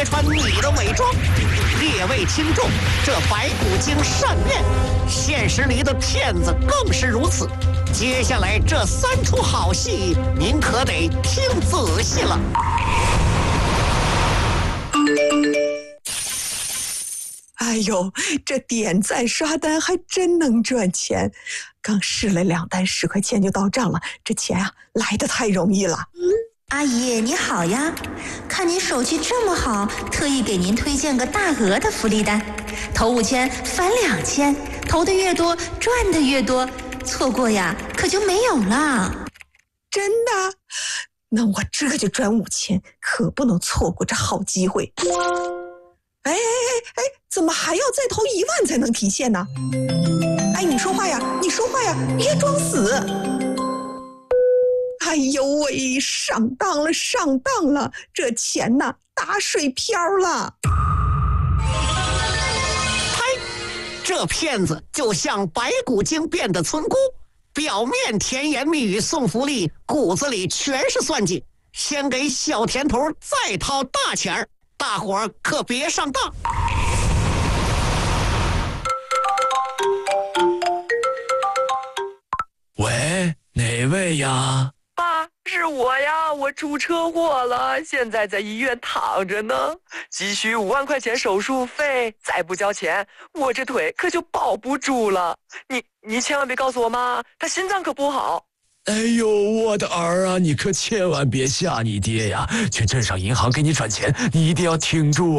揭穿你的伪装。列位听众，这白骨精善变，现实里的骗子更是如此。接下来这3出好戏，您可得听仔细了。 哎呦，这点赞刷单还真能赚钱！刚试了2单，10块钱就到账了，这钱啊来得太容易了。 阿姨你好呀，看您手气这么好，特意给您推荐个大额的福利单，投5000返2000，投的越多赚的越多，错过呀可就没有了。 真的？那我这就转5000，可不能错过这好机会。哎，怎么还要再投1万才能提现呢？哎，你说话呀，别装死！哎呦喂，上当了，这钱呐打水漂了。 嗨，这骗子就像白骨精变的村姑，表面甜言蜜语送福利，骨子里全是算计。先给小甜头，再掏大钱儿，大伙儿可别上当。 喂，哪位呀？ 爸，是我呀，我出车祸了，现在在医院躺着呢，急需5万块钱手术费，再不交钱，我这腿可就保不住了。你千万别告诉我妈，她心脏可不好。 哎呦，我的儿啊，你可千万别吓你爹呀！去镇上银行给你转钱，你一定要挺住